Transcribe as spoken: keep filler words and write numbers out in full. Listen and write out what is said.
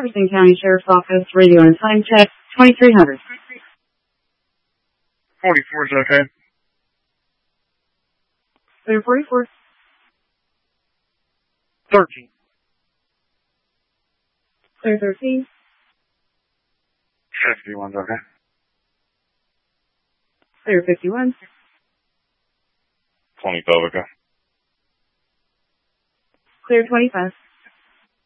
Jefferson County Sheriff's Office, radio and time check, twenty-three hundred. forty-four is okay. Clear forty-four. thirteen. Clear thirteen. fifty-one's okay. Clear fifty-one. twenty-five okay. Clear twenty-five.